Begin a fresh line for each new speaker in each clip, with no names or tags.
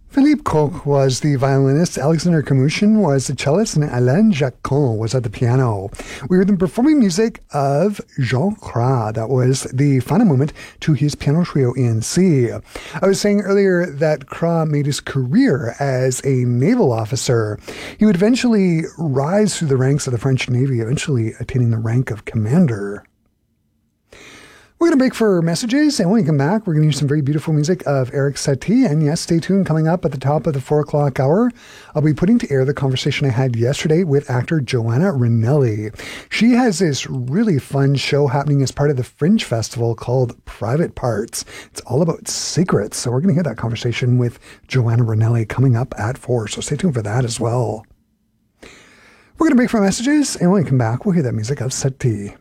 Philippe Koch was the violinist, Alexander Kamushin was the cellist, and Alain Jacquin was at the piano. We heard them performing music of Jean Cras. That was the final movement to his piano trio in C. I was saying earlier that Cras made his career as a naval officer. He would eventually rise through the ranks of the French Navy, eventually attaining the rank of commander. We're going to break for messages, and when we come back, we're going to hear some very beautiful music of Eric Satie. And yes, stay tuned. Coming up at the top of the 4 o'clock hour, I'll be putting to air the conversation I had yesterday with actor Joanna Ranelli. She has this really fun show happening as part of the Fringe Festival called Private Parts. It's all about secrets. So we're going to hear that conversation with Joanna Ranelli coming up at 4. So stay tuned for that as well. We're going to break for messages, and when we come back, we'll hear that music of Satie.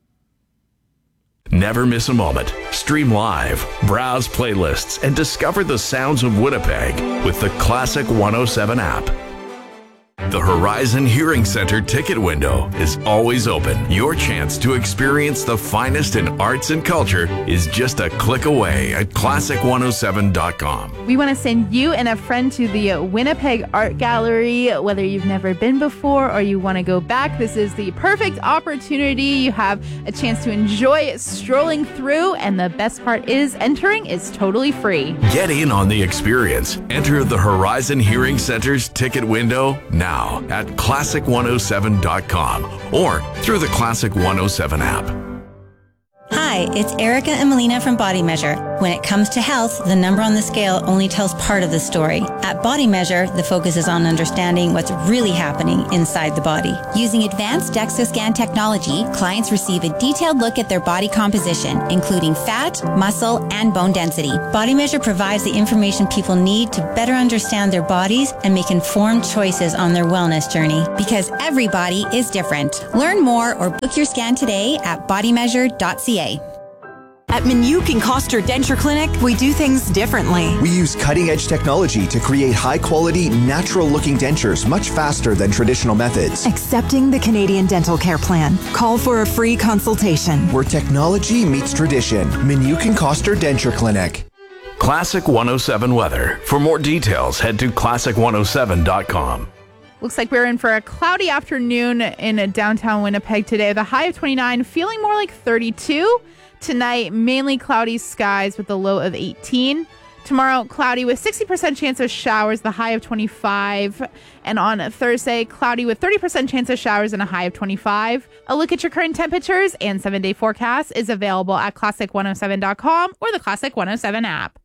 Never miss a moment. Stream live, browse playlists, and discover the sounds of Winnipeg with the Classic 107 app. The Horizon Hearing Center ticket window is always open. Your chance to experience the finest in arts and culture is just a click away at classic107.com.
We want to send you and a friend to the Winnipeg Art Gallery. Whether you've never been before or you want to go back, this is the perfect opportunity. You have a chance to enjoy strolling through, and the best part is entering is totally free.
Get in on the experience. Enter the Horizon Hearing Center's ticket window now at classic107.com or through the Classic 107 app.
Hi, it's Erica and Melina from Body Measure. When it comes to health, the number on the scale only tells part of the story. At Body Measure, the focus is on understanding what's really happening inside the body. Using advanced DEXA scan technology, clients receive a detailed look at their body composition, including fat, muscle, and bone density. Body Measure provides the information people need to better understand their bodies and make informed choices on their wellness journey. Because every body is different. Learn more or book your scan today at bodymeasure.ca.
At Minuk and Koster Denture Clinic, we do things differently.
We use cutting-edge technology to create high-quality, natural-looking dentures much faster than traditional methods.
Accepting the Canadian Dental Care Plan. Call for a free consultation.
Where technology meets tradition. Minuk and Koster Denture Clinic.
Classic 107 weather. For more details, head to classic107.com.
Looks like we're in for a cloudy afternoon in downtown Winnipeg today. The high of 29, feeling more like 32. Tonight, mainly cloudy skies with a low of 18. Tomorrow, cloudy with 60% chance of showers, the high of 25. And on Thursday, cloudy with 30% chance of showers and a high of 25. A look at your current temperatures and 7-day forecast is available at classic107.com or the Classic 107 app.